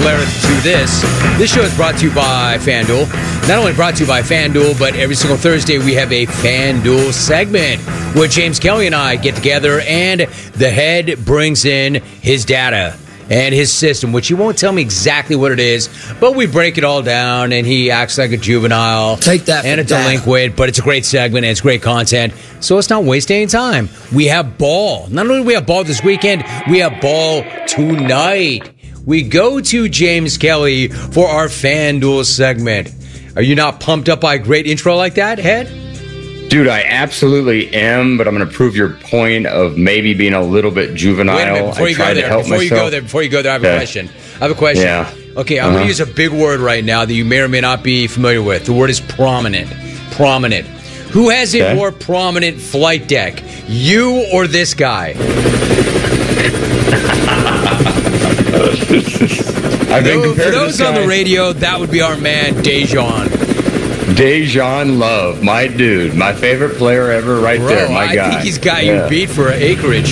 flair to this. This show is brought to you by FanDuel. Not only brought to you by FanDuel, but every single Thursday we have a FanDuel segment where James Kelly and I get together and the head brings in his data and his system, which he won't tell me exactly what it is, but we break it all down, and he acts like a juvenile. Take that and a data. delinquent, but it's a great segment, and it's great content, so let's not waste any time. We have ball. Not only do we have ball this weekend, we have ball tonight. We go to James Kelly for our FanDuel segment. Are you not pumped up by a great intro like that, Head? Dude, I absolutely am, but I'm going to prove your point of maybe being a little bit juvenile. Wait a minute, before you go there, I have a question. Yeah. Okay, I'm going to use a big word right now that you may or may not be familiar with. The word is prominent. Prominent. Who has a more prominent flight deck, you or this guy? For those on the radio, that would be our man, Dejan. Dejan Love, my dude, my favorite player ever, right there, my guy. I think he's got you beat for acreage.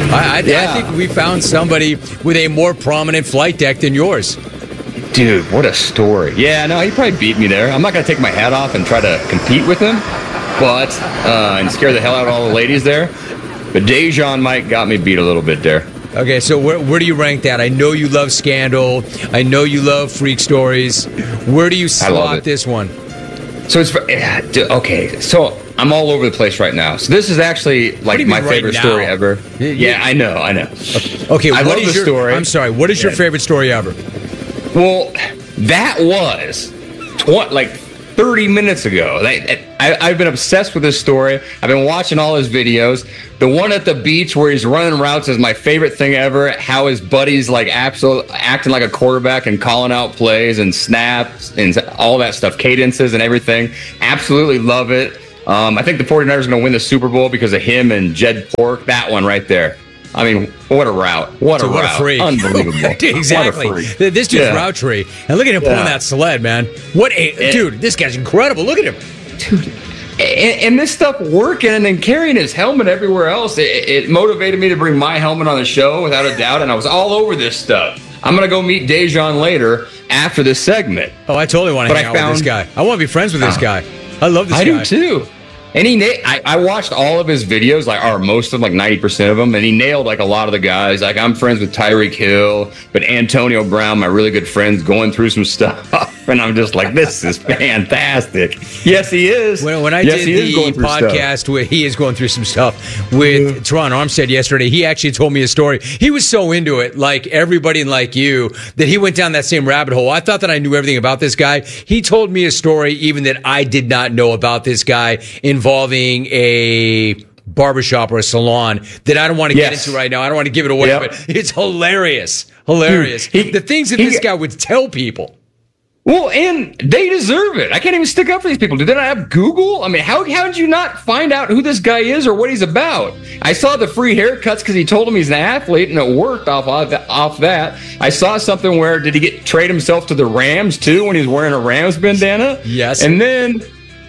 I think we found somebody with a more prominent flight deck than yours. Dude, what a story. Yeah, no, he probably beat me there. I'm not going to take my hat off and try to compete with him, but and scare the hell out of all the ladies there. But Dejan Mike got me beat a little bit there. Okay, so where do you rank that? I know you love Scandal. I know you love Freak Stories. Where do you slot this one? So it's okay. So I'm all over the place right now. So this is actually like my favorite story ever. Yeah, I know. Okay, I love the story. I'm sorry. What is your favorite story ever? Well, that was like 30 minutes ago. I've been obsessed with this story. I've been watching all his videos. The one at the beach where he's running routes is my favorite thing ever. How his buddies like acting like a quarterback and calling out plays and snaps and all that stuff, cadences and everything. Absolutely love it. I think the 49ers are going to win the Super Bowl because of him and Jed Pork. That one right there. I mean, what a route. What a route. What a freak. Unbelievable. Exactly. What a freak. This dude's route tree. And look at him pulling that sled, man. Dude, this guy's incredible. Look at him. Dude. And this stuff working and then carrying his helmet everywhere else, it motivated me to bring my helmet on the show without a doubt, and I was all over this stuff. I'm going to go meet Dejan later after this segment. Oh, I totally want to hang out with this guy. I want to be friends with this guy. I love this guy. I do too. And I watched all of his videos, or most of them, like 90% of them, and he nailed like a lot of the guys. Like I'm friends with Tyreek Hill, but Antonio Brown, my really good friend's going through some stuff, and I'm just like, this is fantastic. Yes, he is. When I did the podcast where he is going through some stuff with Teron Armstead yesterday, he actually told me a story. He was so into it, like everybody and like you, that he went down that same rabbit hole. I thought that I knew everything about this guy. He told me a story even that I did not know about this guy involving a barbershop or a salon that I don't want to get into right now. I don't want to give it away, but it's hilarious. Hilarious. Dude, the things that this guy would tell people. Well, and they deserve it. I can't even stick up for these people. Do they not have Google? I mean, how did you not find out who this guy is or what he's about? I saw the free haircuts because he told him he's an athlete, and it worked off that. I saw something where, did he trade himself to the Rams, too, when he was wearing a Rams bandana? Yes. And then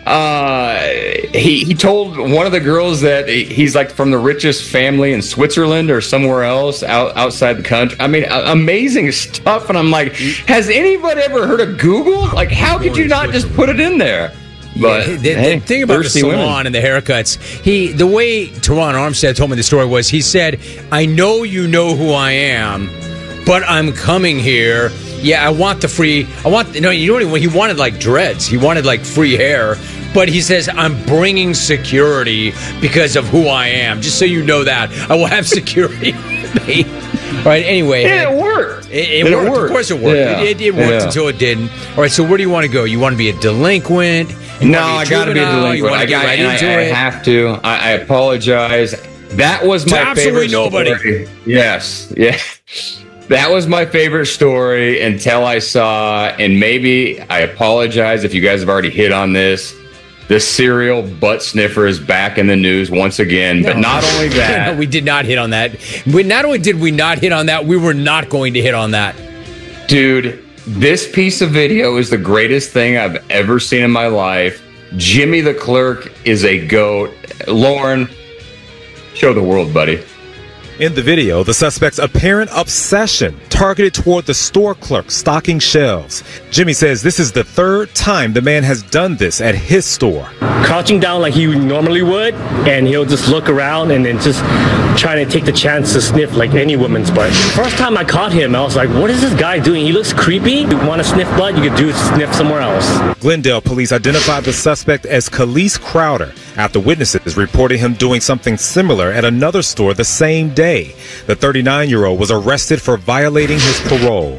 he told one of the girls that he's like from the richest family in Switzerland or somewhere else outside the country. I mean, amazing stuff. And I'm like, has anybody ever heard of Google? Like, how could you not just put it in there? But the thing about the salon and the haircuts, the way Teron Armstead told me the story was, he said, I know you know who I am, but I'm coming here. Yeah, he wanted like dreads. He wanted like free hair. But he says, I'm bringing security because of who I am. Just so you know that. I will have security. All right, anyway. It worked. It worked. Of course it worked. Yeah. It worked until it didn't. All right, so where do you want to go? You want to be a delinquent? I got to be a delinquent. You want to get right into it? I have to. I apologize. That was my absolutely favorite nobody. Story. Yes. Yeah. That was my favorite story until I saw, and maybe I apologize if you guys have already hit on this, the serial butt sniffer is back in the news once again. But not only that. No, we did not hit on that. Not only did we not hit on that, we were not going to hit on that. Dude, this piece of video is the greatest thing I've ever seen in my life. Jimmy the Clerk is a GOAT. Lauren, show the world, buddy. In the video, the suspect's apparent obsession targeted toward the store clerk stocking shelves. Jimmy says this is the third time the man has done this at his store. Crouching down like he normally would, and he'll just look around and then just try to take the chance to sniff like any woman's butt. First time I caught him, I was like, what is this guy doing? He looks creepy. You want to sniff blood, you could do sniff somewhere else. Glendale police identified the suspect as Khalees Crowder after witnesses reported him doing something similar at another store the same day. The 39-year-old was arrested for violating his parole.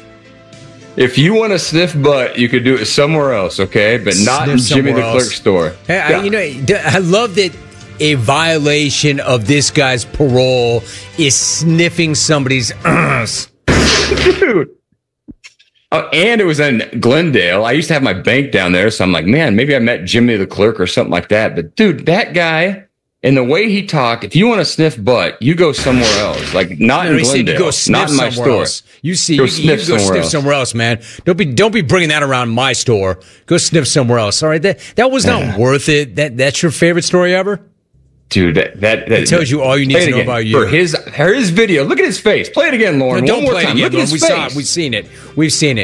If you want to sniff butt, you could do it somewhere else, okay? But not in Jimmy the Clerk store. Hey, I love that a violation of this guy's parole is sniffing somebody's ass. Dude. Oh, and it was in Glendale. I used to have my bank down there, so I'm like, man, maybe I met Jimmy the Clerk or something like that. But, dude, that guy... And the way he talked, if you want to sniff butt, you go somewhere else. Like not in Glendale, go sniff not in my store. Else. You go sniff somewhere else, man. Don't be bringing that around my store. Go sniff somewhere else. All right, that was not worth it. That's your favorite story ever, dude. That tells you all you need to know about you. For his video, look at his face. Play it again, Lauren. No, don't One more play time. it again. Look at his face. We've seen it. We've seen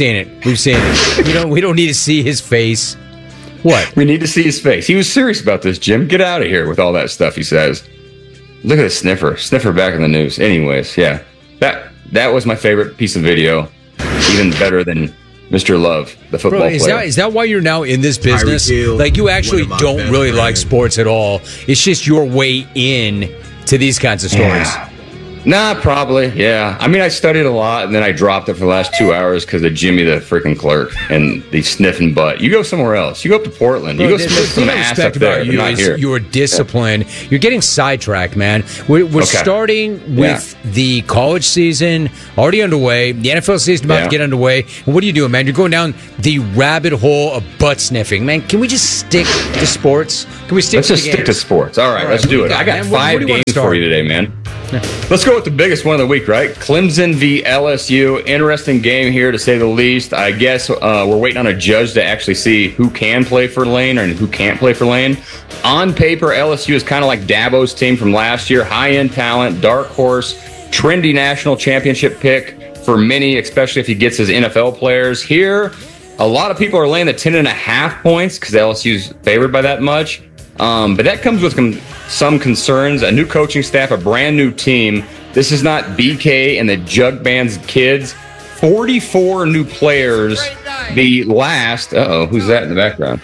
it. We don't need to see his face. What? We need to see his face. He was serious about this, Jim. Get out of here with all that stuff he says. Look at the sniffer. Sniffer back in the news. Anyways, yeah. That was my favorite piece of video. Even better than Mr. Love, the football player. Is that why you're now in this business? Like, you actually don't really like sports at all. It's just your way in to these kinds of stories. Yeah. Nah, probably, yeah. I mean, I studied a lot, and then I dropped it for the last 2 hours because of Jimmy the freaking Clerk and the sniffing butt. You go somewhere else. You go up to Portland. You go sniff some ass up there, but not here. Your discipline. Yeah. You're getting sidetracked, man. We're starting with the college season already underway. The NFL season about to get underway. And what are you doing, man? You're going down the rabbit hole of butt sniffing. Man, can we just stick to sports? Can we stick Let's just stick to sports. All right, let's do it. I got 5 games for you today, man. Yeah. Let's go with the biggest one of the week, right? Clemson v. LSU. Interesting game here, to say the least. I guess we're waiting on a judge to actually see who can play for Lane and who can't play for Lane. On paper, LSU is kind of like Dabo's team from last year. High-end talent, dark horse, trendy national championship pick for many, especially if he gets his NFL players. Here, a lot of people are laying the 10.5 points because LSU's favored by that much. But that comes with some concerns. A new coaching staff, a brand new team. This is not BK and the Jug Band's kids. 44 new players. The last, who's that in the background?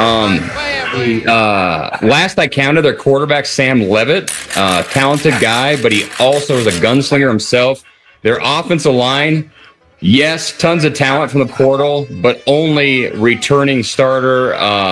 Last I counted, their quarterback, Sam Levitt, talented guy, but he also is a gunslinger himself. Their offensive line, yes, tons of talent from the portal, but only returning starter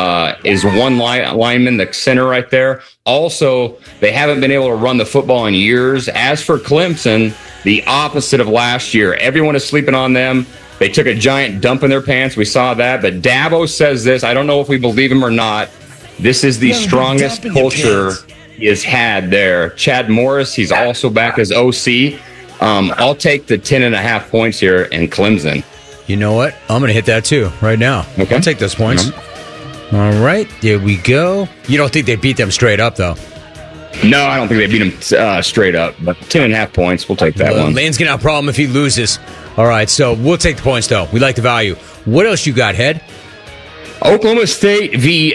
is one lineman, the center right there. Also, they haven't been able to run the football in years. As for Clemson, the opposite of last year. Everyone is sleeping on them. They took a giant dump in their pants. We saw that. But Dabo says this. I don't know if we believe him or not. This is the strongest culture he has had there. Chad Morris, he's also back as OC. I'll take the 10.5 points here in Clemson. You know what? I'm going to hit that too right now. Okay. I'll take those points. All right. There we go. You don't think they beat them straight up, though? No, I don't think they beat them straight up. But 10.5 points, we'll take that one. Lane's going to have a problem if he loses. All right. So we'll take the points, though. We like the value. What else you got, Head? Oklahoma State v.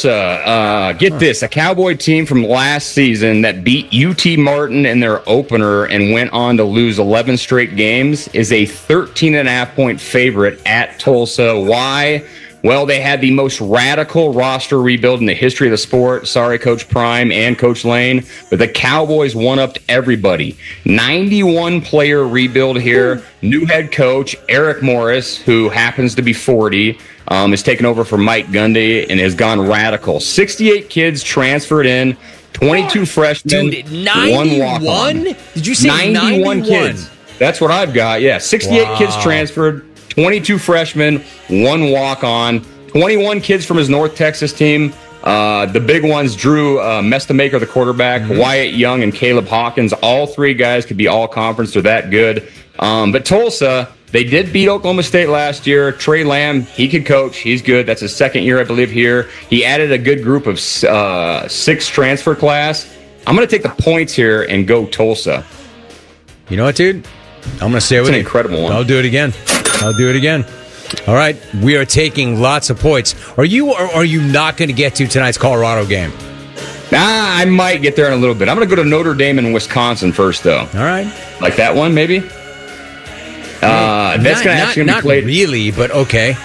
Tulsa. Get this, a Cowboy team from last season that beat UT Martin in their opener and went on to lose 11 straight games is a 13.5 point favorite at Tulsa. Why? Well, they had the most radical roster rebuild in the history of the sport. Sorry, Coach Prime and Coach Lane, but the Cowboys one-upped everybody. 91-player rebuild here. New head coach, Eric Morris, who happens to be 40, is taking over for Mike Gundy and has gone radical. 68 kids transferred in, 22 freshmen, dude, 91? 1 walk-on. Did you say 91 kids? That's what I've got, yeah. 68 kids transferred, 22 freshmen, 1 walk-on, 21 kids from his North Texas team. The big ones, Drew Mestamaker, the quarterback, Wyatt Young, and Caleb Hawkins. All 3 guys could be all-conference. They're that good. But Tulsa, they did beat Oklahoma State last year. Trey Lamb, he could coach. He's good. That's his second year, I believe, here. He added a good group of 6 transfer class. I'm going to take the points here and go Tulsa. You know what, dude? I'm going to stay with It's you. an incredible one. I'll do it again. All right, we are taking lots of points. Are you or are you not going to get to tonight's Colorado game? I might get there in a little bit. I'm going to go to Notre Dame and Wisconsin first, though. All right. Like that one, maybe? That's going to actually be played. Not really, but okay.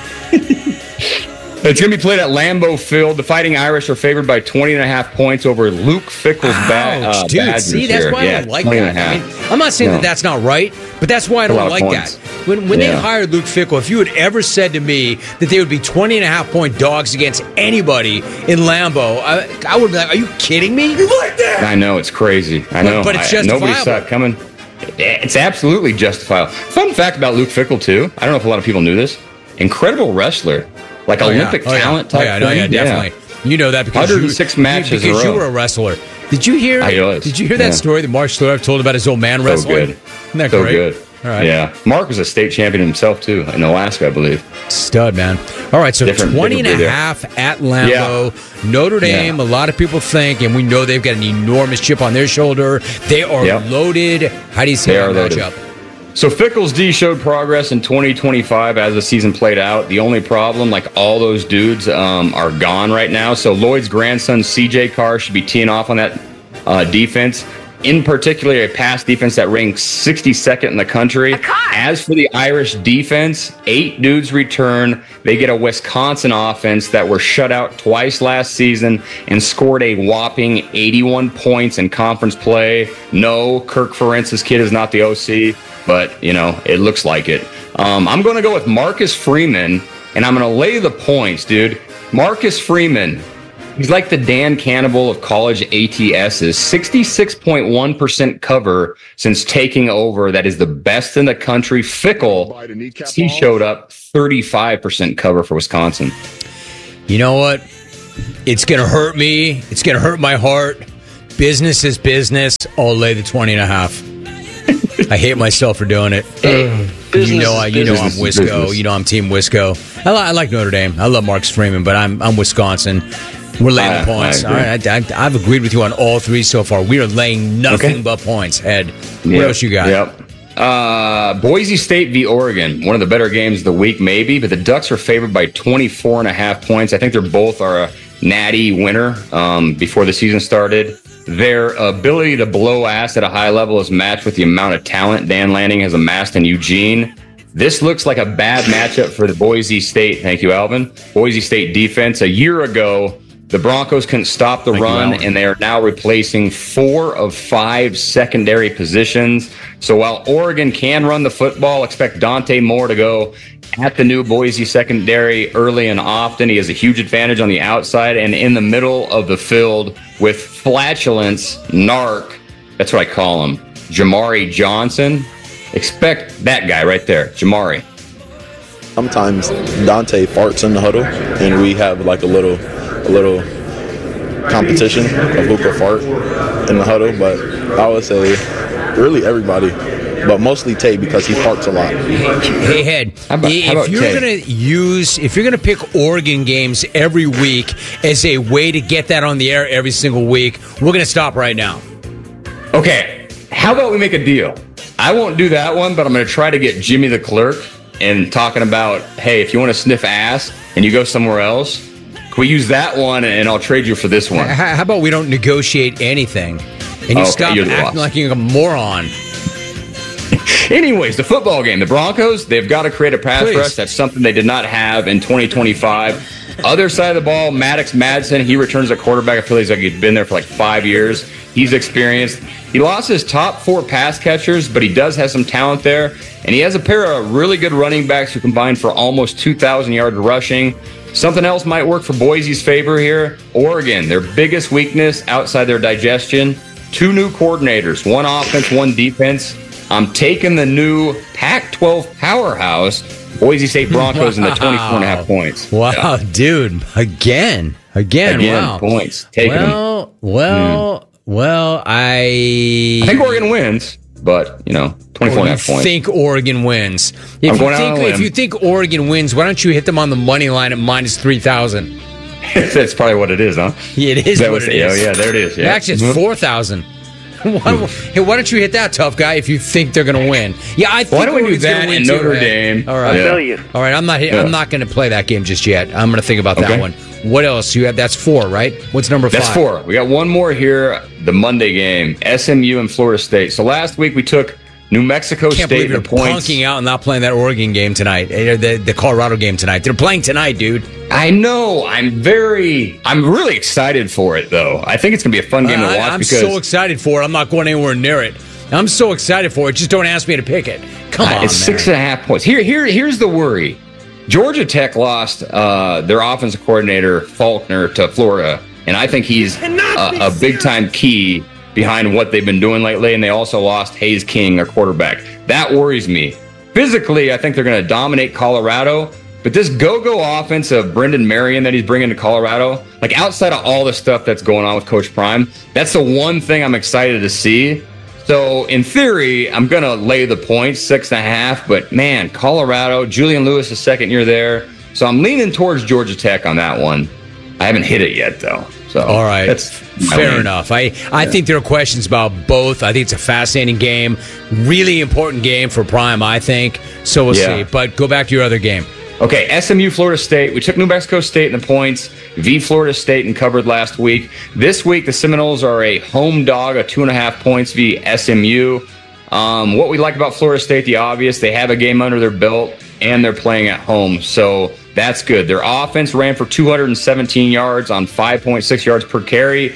It's going to be played at Lambeau Field. The Fighting Irish are favored by 20.5 points over Luke Fickell's dude, Badgers. see, that's why I don't like that. I mean, I'm not saying that that's not right, but that's why I don't like that. When they hired Luke Fickell, if you had ever said to me that they would be 20.5-point dogs against anybody in Lambeau, I would be like, are you kidding me? You like that? I know, it's crazy. I know. But it's justifiable. Nobody saw it coming. It's absolutely justifiable. Fun fact about Luke Fickell, too. I don't know if a lot of people knew this. Incredible wrestler. Like Olympic talent type thing. Yeah, definitely. You know that because 106 matches because in a row. you were a wrestler. Did you hear that story that Mark Schlereth told about his old man wrestling? So good. Isn't that so great? Good. All right. Yeah. Mark was a state champion himself, too, in Alaska, I believe. Stud, man. All right, so 20.5 at Lambeau. Yeah. Notre Dame, a lot of people think, and we know they've got an enormous chip on their shoulder. They are loaded. How do you see that matchup? So Fickell's D showed progress in 2025 as the season played out. The only problem, like all those dudes are gone right now. So Lloyd's grandson, CJ Carr, should be teeing off on that defense. In particular, a pass defense that ranks 62nd in the country. As for the Irish defense, 8 dudes return. They get a Wisconsin offense that were shut out twice last season and scored a whopping 81 points in conference play. No, Kirk Ferentz's kid is not the OC. But, you know, it looks like it. I'm going to go with Marcus Freeman, and I'm going to lay the points, dude. Marcus Freeman, he's like the Dan Cannibal of college ATSs. 66.1% cover since taking over. That is the best in the country. Fickell, he showed up 35% cover for Wisconsin. You know what? It's going to hurt me. It's going to hurt my heart. Business is business. I'll lay the 20.5. I hate myself for doing it. You know I'm Wisco. You know I'm Team Wisco. I like Notre Dame. I love Marcus Freeman, but I'm Wisconsin. We're laying the points. All right, I've agreed with you on all 3 so far. We are saying nothing but points. Ed, what else you got? Yep. Boise State v. Oregon. One of the better games of the week, maybe, but the Ducks are favored by 24.5 points. I think they're both a natty winner before the season started. Their ability to blow ass at a high level is matched with the amount of talent Dan Lanning has amassed in Eugene. This looks like a bad matchup for the Boise State. Thank you, Alvin. Boise State defense. A year ago, the Broncos couldn't stop the run, and they are now replacing 4 of 5 secondary positions. So while Oregon can run the football, expect Dante Moore to go at the new Boise secondary early and often. He has a huge advantage on the outside and in the middle of the field with flatulence, narc. That's what I call him. Jamari Johnson. Expect that guy right there, Jamari. Sometimes Dante farts in the huddle, and we have like a little competition of who can fart in the huddle. But I would say really everybody, but mostly Tay because he farts a lot. Hey, Head, if you're gonna pick Oregon games every week as a way to get that on the air every single week, we're gonna stop right now. Okay, how about we make a deal? I won't do that one, but I'm gonna try to get Jimmy the clerk and talking about, hey, if you want to sniff ass and you go somewhere else, can we use that one and I'll trade you for this one? How about we don't negotiate anything and you stop acting like you're a moron? Anyways, the football game. The Broncos, they've got to create a pass rush. That's something they did not have in 2025. Other side of the ball, Maddox Madsen, he returns at quarterback. I feel like he's been there for like 5 years. He's experienced. He lost his top 4 pass catchers, but he does have some talent there. And he has a pair of really good running backs who combined for almost 2,000 yards rushing. Something else might work for Boise's favor here. Oregon, their biggest weakness outside their digestion. 2 new coordinators, 1 offense, 1 defense. I'm taking the new Pac-12 powerhouse, Boise State Broncos, in the 24.5 points. Wow, dude. Again, wow. Points. Taking them. Well, I think Oregon wins, but, 24.5 points. I think Oregon wins. If you think Oregon wins, why don't you hit them on the money line at minus 3,000? That's probably what it is, huh? Yeah, it is what it is. Oh, yeah, there it is. Yeah. Actually, it's 4,000. Hey, why don't you hit that, tough guy, if you think they're going to win? Yeah, I think why don't we do that in Notre Dame? All right. I'll tell you. All right, I'm not going to play that game just yet. I'm going to think about that one. What else? You have that's 4, right? What's number 5? That's 4. We got one more here, the Monday game, SMU and Florida State. So last week we took New Mexico Can't State believe you're the points. punking out and not playing that Oregon game tonight, the Colorado game tonight. They're playing tonight, dude. I know. I'm really excited for it, though. I think it's going to be a fun game to watch. I'm so excited for it. I'm not going anywhere near it. I'm so excited for it. Just don't ask me to pick it. Come on, it's 6.5 points. Here's the worry. Georgia Tech lost their offensive coordinator, Faulkner, to Florida, and I think he's a big-time key behind what they've been doing lately, and they also lost Hayes King, their quarterback. That worries me. Physically, I think they're going to dominate Colorado, but this go-go offense of Brendan Marion that he's bringing to Colorado, like outside of all the stuff that's going on with Coach Prime, that's the one thing I'm excited to see. So, in theory, I'm going to lay the points, 6.5, but man, Colorado, Julian Lewis' second year there, so I'm leaning towards Georgia Tech on that one. I haven't hit it yet, though. So, all right, that's fair enough. I think there are questions about both. I think it's a fascinating game, really important game for Prime, I think. So we'll see. But go back to your other game. Okay, SMU, Florida State. We took New Mexico State in the points, Florida State and covered last week. This week, the Seminoles are a home dog, a 2.5 points SMU. What we like about Florida State, the obvious, they have a game under their belt, and they're playing at home. So that's good. Their offense ran for 217 yards on 5.6 yards per carry.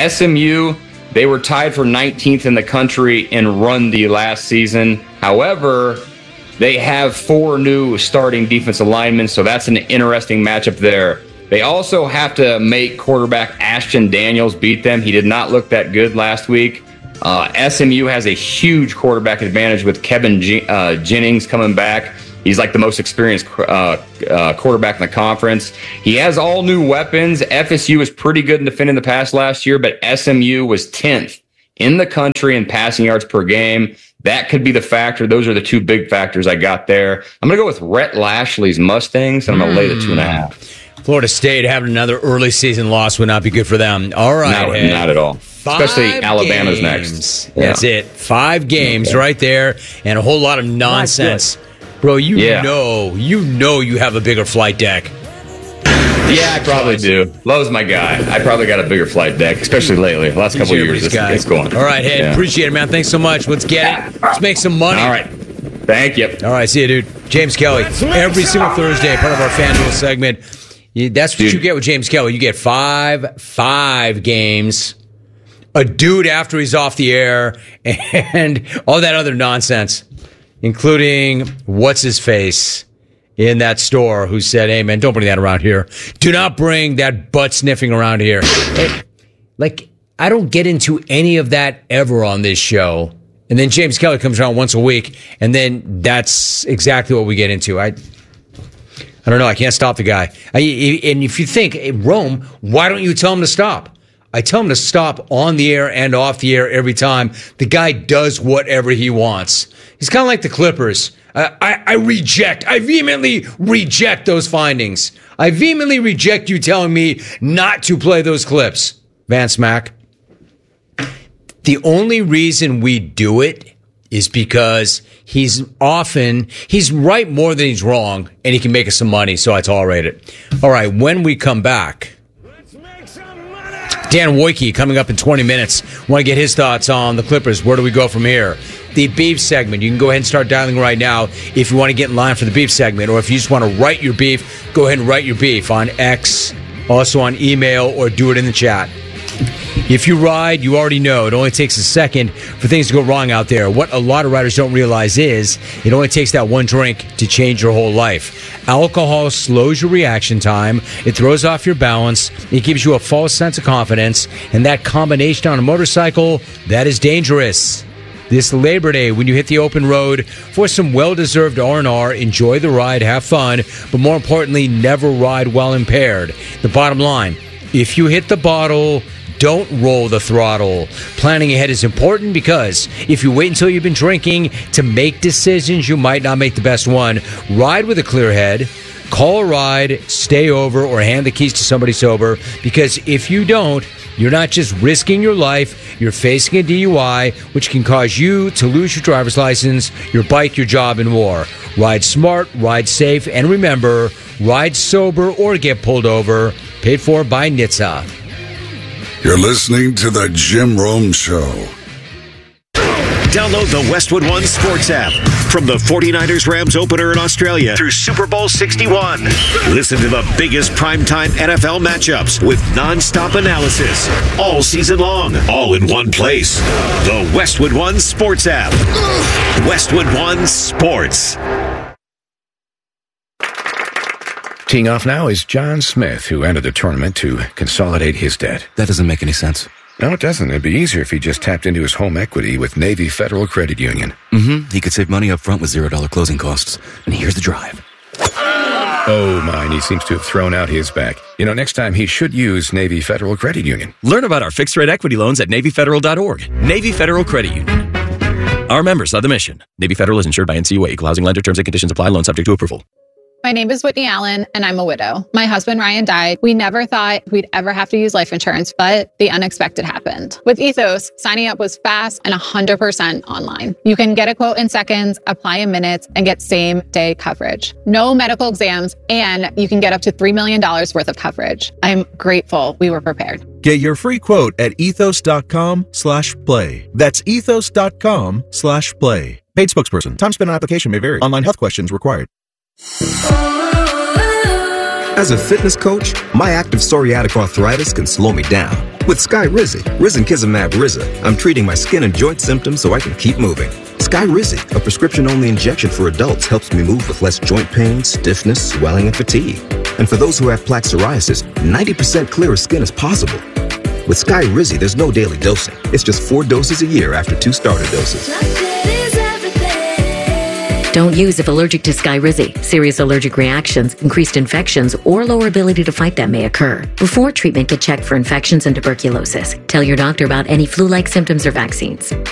SMU, they were tied for 19th in the country in run D last season. However, they have 4 new starting defensive linemen, so that's an interesting matchup there. They also have to make quarterback Ashton Daniels beat them. He did not look that good last week. SMU has a huge quarterback advantage with Kevin Jennings coming back. He's like the most experienced quarterback in the conference. He has all new weapons. FSU was pretty good in defending the pass last year, but SMU was 10th in the country in passing yards per game. That could be the factor. Those are the 2 big factors I got there. I'm going to go with Rhett Lashley's Mustangs, and I'm going to lay the 2.5. Florida State having another early season loss would not be good for them. All right. Not at all. Especially Alabama's next. Yeah. That's it. 5 games right there, and a whole lot of nonsense. Bro, you know you have a bigger flight deck. Yeah, I probably do. Lowe's my guy. I probably got a bigger flight deck, especially lately. The last couple of years, it's going. All right, Head. Appreciate it, man. Thanks so much. Let's get it. Let's make some money. All right. Thank you. All right, see you, dude. James Kelly, every single Thursday, part of our FanDuel segment. That's what you get with James Kelly. You get five games, a dude after he's off the air, and all that other nonsense, including what's his face in that store who said, "Hey man, don't bring that around here. Do not bring that butt sniffing around here." Like, I don't get into any of that ever on this show. And then James Kelly comes around once a week, and then that's exactly what we get into. I don't know. I can't stop the guy. And if you think, hey, Rome, why don't you tell him to stop? I tell him to stop on the air and off the air every time. The guy does whatever he wants. He's kind of like the Clippers. I vehemently reject those findings. I vehemently reject you telling me not to play those clips, Vance Mack. The only reason we do it is because he's right more than he's wrong, and he can make us some money, so I tolerate it. All right, when we come back, Dan Wojcicki coming up in 20 minutes. Want to get his thoughts on the Clippers. Where do we go from here? The beef segment. You can go ahead and start dialing right now if you want to get in line for the beef segment, or if you just want to write your beef, go ahead and write your beef on X, also on email, or do it in the chat. If you ride, you already know it only takes a second for things to go wrong out there. What a lot of riders don't realize is it only takes that one drink to change your whole life. Alcohol slows your reaction time. It throws off your balance. It gives you a false sense of confidence. And that combination on a motorcycle, that is dangerous. This Labor Day, when you hit the open road for some well-deserved R&R, enjoy the ride, have fun, but more importantly, never ride while impaired. The bottom line, if you hit the bottle, don't roll the throttle. Planning ahead is important because if you wait until you've been drinking to make decisions, you might not make the best one. Ride with a clear head. call a ride, stay over, or hand the keys to somebody sober, because if you don't, you're not just risking your life, you're facing a DUI, which can cause you to lose your driver's license, your bike, your job, and more. Ride smart, ride safe, and remember, ride sober or get pulled over. Paid for by NHTSA. You're listening to The Jim Rome Show. Download the Westwood One Sports app. From the 49ers-Rams opener in Australia through Super Bowl 61. Listen to the biggest primetime NFL matchups with non-stop analysis all season long, all in one place. The Westwood One Sports app. Westwood One Sports. Teeing off now is John Smith, who entered the tournament to consolidate his debt. That doesn't make any sense. No, it doesn't. It'd be easier if he just tapped into his home equity with Navy Federal Credit Union. He could save money up front with $0 closing costs. And here's the drive. Oh, mine. He seems to have thrown out his back. Next time he should use Navy Federal Credit Union. Learn about our fixed-rate equity loans at NavyFederal.org. Navy Federal Credit Union. Our members are the mission. Navy Federal is insured by NCUA. Equal housing lender. Terms and conditions apply. Loan subject to approval. My name is Whitney Allen, and I'm a widow. My husband, Ryan, died. We never thought we'd ever have to use life insurance, but the unexpected happened. With Ethos, signing up was fast and 100% online. You can get a quote in seconds, apply in minutes, and get same-day coverage. No medical exams, and you can get up to $3 million worth of coverage. I'm grateful we were prepared. Get your free quote at ethos.com/play. That's ethos.com/play. Paid spokesperson. Time spent on application may vary. Online health questions required. As a fitness coach, my active psoriatic arthritis can slow me down. With Skyrizi, risankizumab Riza, I'm treating my skin and joint symptoms so I can keep moving. Skyrizi, a prescription-only injection for adults, helps me move with less joint pain, stiffness, swelling, and fatigue. And for those who have plaque psoriasis, 90% clearer skin is possible. With Skyrizi, there's no daily dosing. It's just 4 doses a year after 2 starter doses. Don't use if allergic to Skyrizi. Serious allergic reactions, increased infections, or lower ability to fight them may occur. Before treatment, get checked for infections and tuberculosis. Tell your doctor about any flu-like symptoms or vaccines.